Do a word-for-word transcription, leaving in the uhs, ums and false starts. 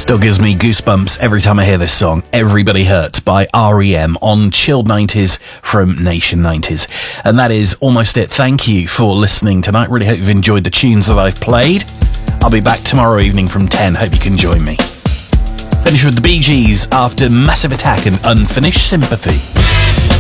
Still gives me goosebumps every time I hear this song. Everybody Hurt by R E M on Chilled nineties from Nation nineties. And that is almost it. Thank you for listening tonight. Really hope you've enjoyed the tunes that I've played. I'll be back tomorrow evening from ten. Hope you can join me. Finish with the Bee Gees after Massive Attack and Unfinished Sympathy.